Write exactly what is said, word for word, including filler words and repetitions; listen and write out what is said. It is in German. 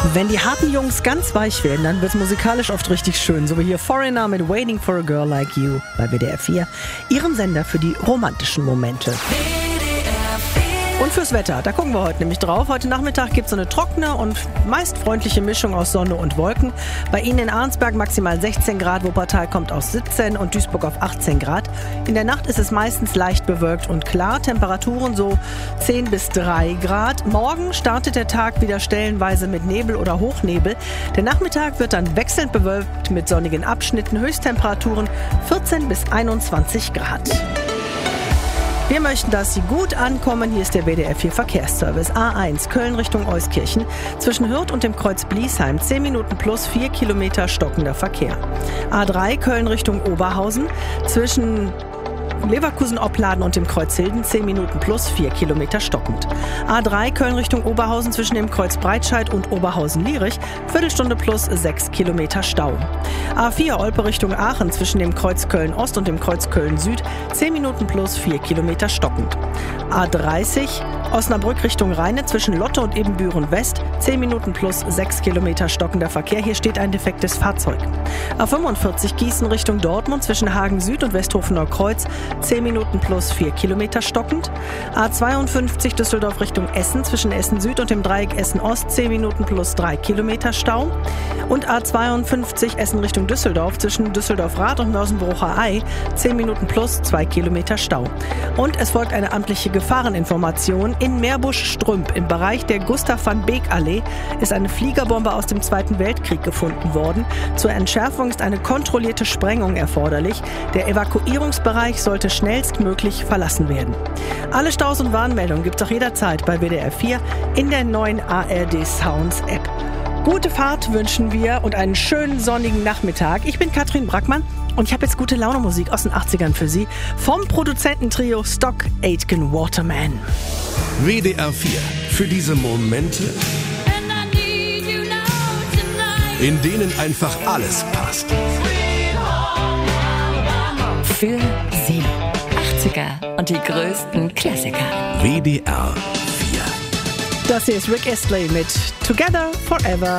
Wenn die harten Jungs ganz weich werden, dann wird's musikalisch oft richtig schön. So wie hier Foreigner mit Waiting for a Girl Like You bei W D R vier, ihrem Sender für die romantischen Momente. Und fürs Wetter, da gucken wir heute nämlich drauf. Heute Nachmittag gibt es so eine trockene und meist freundliche Mischung aus Sonne und Wolken. Bei Ihnen in Arnsberg maximal sechzehn Grad, Wuppertal kommt aus siebzehn und Duisburg auf achtzehn Grad. In der Nacht ist es meistens leicht bewölkt und klar, Temperaturen so zehn bis drei Grad. Morgen startet der Tag wieder stellenweise mit Nebel oder Hochnebel. Der Nachmittag wird dann wechselnd bewölkt mit sonnigen Abschnitten, Höchsttemperaturen vierzehn bis einundzwanzig Grad. Wir möchten, dass Sie gut ankommen. Hier ist der W D R vier Verkehrsservice. A eins, Köln Richtung Euskirchen. Zwischen Hürth und dem Kreuz Bliesheim. zehn Minuten plus vier Kilometer stockender Verkehr. A drei, Köln Richtung Oberhausen. Zwischen Leverkusen-Opladen und dem Kreuz Hilden zehn Minuten plus vier Kilometer stockend. A drei, Köln Richtung Oberhausen zwischen dem Kreuz Breitscheid und Oberhausen-Lierich. Viertelstunde plus sechs Kilometer Stau. A vier, Olpe Richtung Aachen zwischen dem Kreuz Köln-Ost und dem Kreuz Köln-Süd. zehn Minuten plus vier Kilometer stockend. A dreißig, Osnabrück Richtung Rheine zwischen Lotte und Ebenbüren-West. zehn Minuten plus sechs Kilometer stockender Verkehr. Hier steht ein defektes Fahrzeug. A fünfundvierzig, Gießen Richtung Dortmund zwischen Hagen Süd und Westhofener Kreuz. zehn Minuten plus vier Kilometer stockend. A zweiundfünfzig, Düsseldorf Richtung Essen zwischen Essen Süd und dem Dreieck Essen Ost. zehn Minuten plus drei Kilometer Stau. Und A zweiundfünfzig, Essen Richtung Düsseldorf zwischen Düsseldorf Rad und Mörsenbrucher Ei. zehn Minuten plus zwei Kilometer Stau. Und es folgt eine amtliche Gefahreninformation. In Meerbusch-Strümp im Bereich der Gustav-van-Beek-Allee ist eine Fliegerbombe aus dem Zweiten Weltkrieg gefunden worden. Zur Entschärfung ist eine kontrollierte Sprengung erforderlich. Der Evakuierungsbereich sollte schnellstmöglich verlassen werden. Alle Staus und Warnmeldungen gibt es auch jederzeit bei W D R vier in der neuen A R D Sounds App. Gute Fahrt wünschen wir und einen schönen sonnigen Nachmittag. Ich bin Katrin Brackmann und ich habe jetzt gute Laune Musik aus den achtzigern für Sie vom Produzententrio Stock Aitken Waterman. W D R vier, für diese Momente, in denen einfach alles passt. Für Sie. achtziger und die größten Klassiker. W D R vier. Das hier ist Rick Astley mit Together Forever.